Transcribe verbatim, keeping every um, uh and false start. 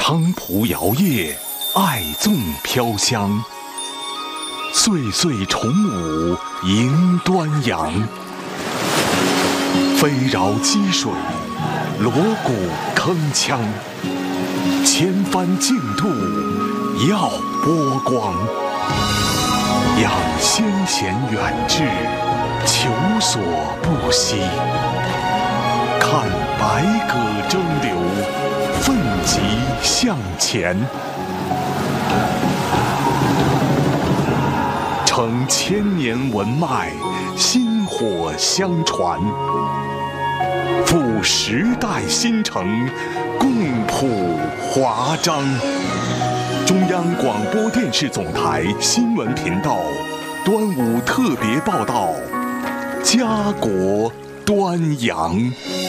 菖蒲摇曳，爱纵飘香。岁岁重舞迎端阳。飞饶积水，锣鼓铿锵。千帆竞渡耀波光。仰先贤远志，求索不息。看百舸争流，奋楫向前。承千年文脉，薪火相传。赴时代新城，共谱华章。中央广播电视总台新闻频道端午特别报道，家国端阳。